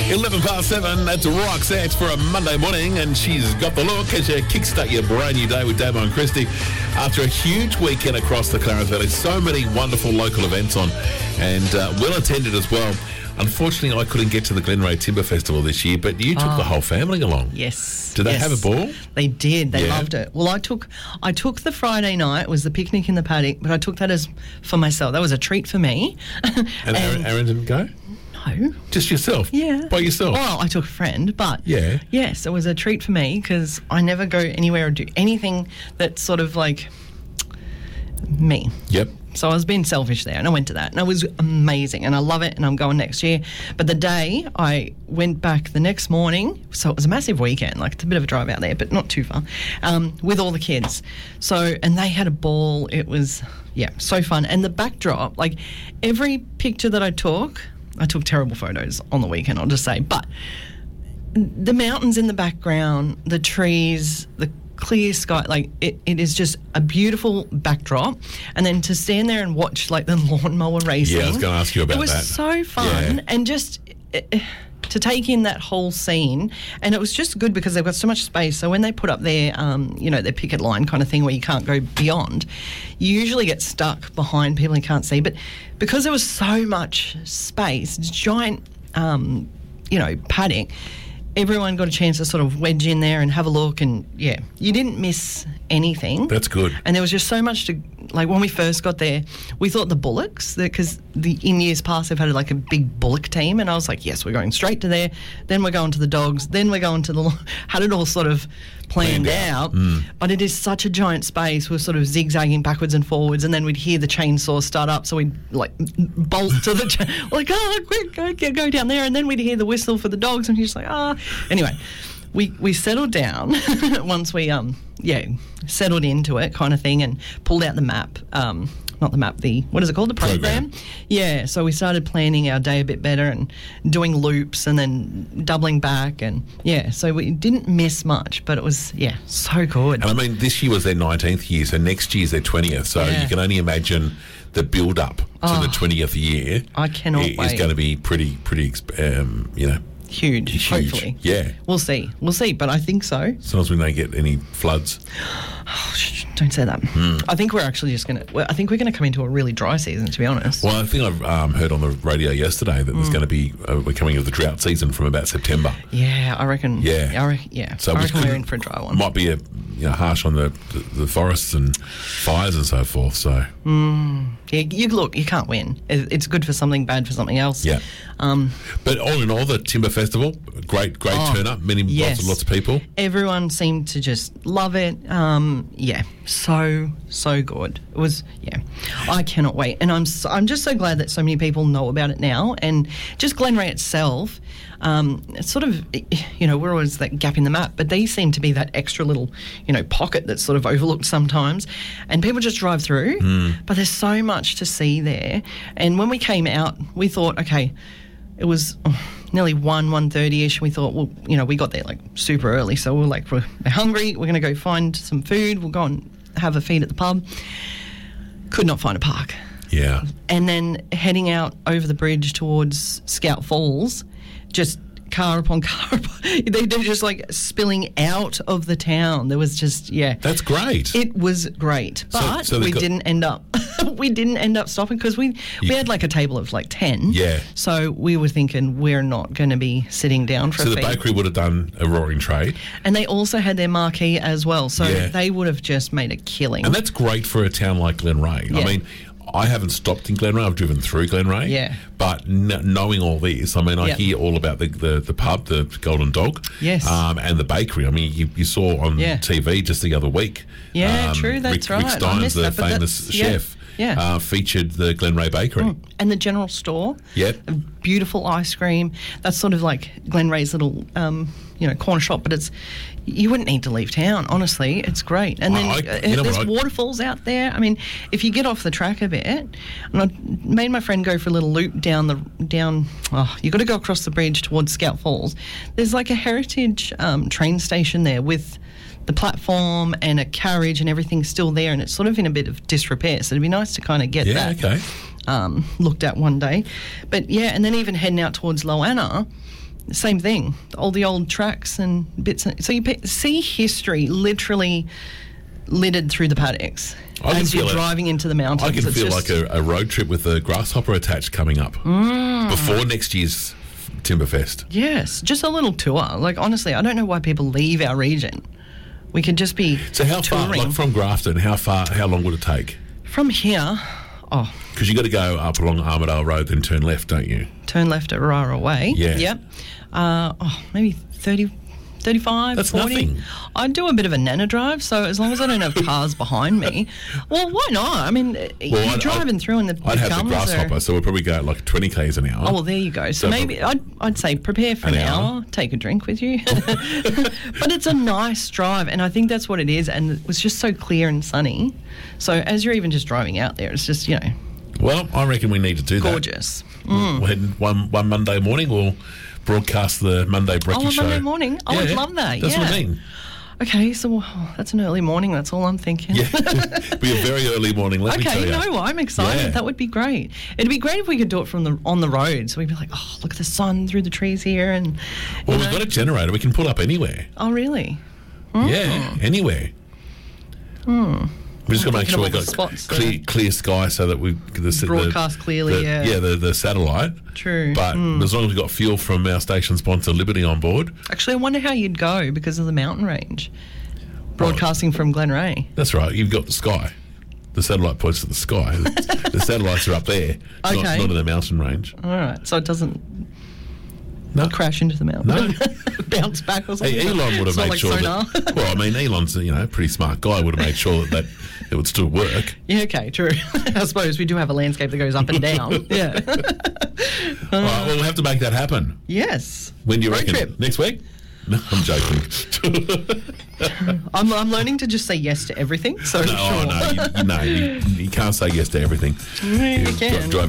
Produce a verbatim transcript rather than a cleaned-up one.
eleven past seven, that's Roxette for a Monday morning, and she's got the look as you kickstart your brand new day with Damo and Christy. After a huge weekend across the Clarence Valley, so many wonderful local events on, and uh, well attended as well. Unfortunately, I couldn't get to the Glenray Timber Festival this year, but you took Oh. the whole family along. Yes. Did they yes. have a ball? They did. They Yeah. loved it. Well, I took I took the Friday night. It was the picnic in the paddock, but I took that as for myself. That was a treat for me. And, Aaron, Aaron didn't go? no. Just yourself? Yeah. By yourself? Well, I took a friend, but Yeah. yes, it was a treat for me because I never go anywhere or do anything that's sort of like me. Yep. So I was being selfish there, and I went to that, and it was amazing, and I love it, and I'm going next year. But the day I went back the next morning, so it was a massive weekend, like it's a bit of a drive out there, but not too far, um, with all the kids. So, and they had a ball. It was, yeah, so fun. And the backdrop, like every picture that I took, I took terrible photos on the weekend, I'll just say, but the mountains in the background, the trees, the clear sky, like it, it is just a beautiful backdrop. And then to stand there and watch like the lawnmower racing. Yeah, I was going to ask you about it was that. so fun. Yeah. And just uh, to take in that whole scene. And it was just good because they've got so much space. So when they put up their, um, you know, their picket line kind of thing where you can't go beyond, you usually get stuck behind people you can't see. But because there was so much space, giant, um, you know, paddock, everyone got a chance to sort of wedge in there and have a look, and yeah, you didn't miss anything. That's good. And there was just so much to, like when we first got there, we thought the bullocks, because the in years past they've had like a big bullock team, and I was like, yes, we're going straight to there, then we're going to the dogs, then we're going to the, had it all sort of planned, Planned out, out. Mm. but it is such a giant space. We're sort of zigzagging backwards and forwards, and then we'd hear the chainsaw start up, so we'd like bolt to the, cha- like, oh, quick, go, go down there, and then we'd hear the whistle for the dogs, and you're just like, ah. Anyway, we we settled down once we, um yeah, settled into it kind of thing, and pulled out the map, um, not the map, the, what is it called, the program? Program. Yeah, so we started planning our day a bit better and doing loops and then doubling back, and yeah, so we didn't miss much, but it was, yeah, so good. And I mean, this year was their nineteenth year, so next year's their twentieth. So Yeah. you can only imagine the build-up to Oh. the twentieth year. I cannot i- is wait. going to be pretty, pretty, exp- um, you know, Huge, huge. hopefully. Yeah. We'll see. We'll see, but I think so. As long as we don't get any floods. Oh, sh- don't say that. I think we're actually just going to, I think we're going to come into a really dry season, to be honest. Well, I think I've um, heard on the radio yesterday that Mm. there's going to be, uh, we're coming into the drought season from about September. Yeah, I reckon. Yeah. I reckon, yeah. So I we reckon could- we're in for a dry one. Might be a, you know, harsh on the, the, the forests and fires and so forth. So, Yeah, you look, you can't win. It- It's good for something, bad for something else. yeah. Um, But all in all, the Timber Festival, great, great Oh, turn up. Many, yes. lots, of, lots of people. everyone seemed to just love it. Um, yeah, so so good. It was, yeah. I cannot wait, and I'm so, I'm just so glad that so many people know about it now. And just Glenray itself, um, it's sort of, you know, we're always that gap in the map, but they seem to be that extra little, you know, pocket that's sort of overlooked sometimes, and people just drive through. But there's so much to see there. And when we came out, we thought, okay, it was oh, nearly one, one thirty-ish. We thought, well, you know, we got there like super early. So we were like, we're hungry. We're going to go find some food. We'll go and have a feed at the pub. Could not find a park. Yeah. And then heading out over the bridge towards Scout Falls, just car upon car upon, they, they're just like spilling out of the town. There was just, yeah. That's great. It was great, So- but so they we got- didn't end up. we didn't end up stopping because we we You- had like a table of like ten. Yeah. So we were thinking we're not going to be sitting down for so a the feed. bakery would have done a roaring trade. And they also had their marquee as well, so Yeah. they would have just made a killing. And that's great for a town like Glenray. I Yeah. mean, I haven't stopped in Glenray. I've driven through Glenray. Yeah. But kn- knowing all this, I mean, I Yeah. hear all about the, the, the pub, the Golden Dog. Yes. Um, and the bakery. I mean, you, you saw on Yeah. T V just the other week. Yeah, um, true, that's Rick, right. Rick I Steins, missed the that, but famous that's- yeah. chef, Yeah. Uh, featured the Glenray Bakery. And the general store. Yep. A beautiful ice cream. That's sort of like Glenray's little, um, you know, corner shop, but it's, you wouldn't need to leave town, honestly. It's great. And then I- I- uh, you know there's what I- waterfalls out there. I mean, if you get off the track a bit, and I made my friend go for a little loop down the, down, oh, you got to go across the bridge towards Scout Falls. There's like a heritage um, train station there with the platform and a carriage and everything's still there, and it's sort of in a bit of disrepair, so it'd be nice to kind of get Yeah, that okay. um, looked at one day. But yeah, and then even heading out towards Loanna, same thing. All the old tracks and bits. And, so you pe- see history literally littered through the paddocks I can as you're feel it. driving into the mountains. I can It's feel just- like a, a road trip with a grasshopper attached coming up Mm. before next year's Timberfest. Yes, just a little tour. Like, honestly, I don't know why people leave our region. We could just be So how far, touring. like from Grafton, how far, how long would it take? From here, oh, Because you got to go up along Armidale Road, then turn left, don't you? turn left at Rara Way. Yeah. Yep. Uh, oh, maybe thirty, thirty-five, That's forty. nothing. I do a bit of a nana drive, so as long as I don't have cars behind me, well, why not? I mean, you're I'd- driving I'd- through and the, I'd the have the gums grasshopper, are... so we'll probably go at like twenty k's an hour. Oh, well, there you go. So, So maybe I'd, I'd say prepare for An an, hour. hour, take a drink with you. But it's a nice drive, and I think that's what it is. And it was just so clear and sunny. So as you're even just driving out there, it's just, you know, Well, I reckon we need to do that. gorgeous. We'll head one one Monday morning. We'll broadcast the Monday Brekkie Oh, a show. Monday morning? I would love that, That's what I yeah. mean. Okay, so oh, that's an early morning. That's all I'm thinking. Yeah, be a very early morning. Let me tell Okay, you. no, I'm excited. Yeah. That would be great. It'd be great if we could do it from the on the road. So we'd be like, oh, look at the sun through the trees here, and you Well, know. we've got a generator. We can pull up anywhere. Oh, really? Yeah, anywhere. We just got to make Thinking sure of we all the got spots clear, there. clear sky so that we the, the Broadcast clearly, the- yeah. yeah, the, the satellite. True. But Mm. as long as we've got fuel from our station sponsor Liberty on board, Actually, I wonder how you'd go because of the mountain range. Broadcasting from Glenray. that's right. You've got the sky. The satellite points to the sky. the, the satellites are up there, not, Okay. not in the mountain range. All right, so it doesn't No. crash into the mountain. No. Bounce back or something. Hey, Elon would have It's not made like sure sonar. that. Well, I mean, Elon's you know a pretty smart guy. Would have made sure that, that it would still work. Yeah, okay, true. I suppose we do have a landscape that goes up and down. Yeah. All right, well, we'll have to make that happen. Yes. When do you Road reckon? trip. Next week? No, I'm joking. I'm, I'm learning to just say yes to everything. So No, sure. oh, no, you, no, you, you can't say yes to everything. You You can. drive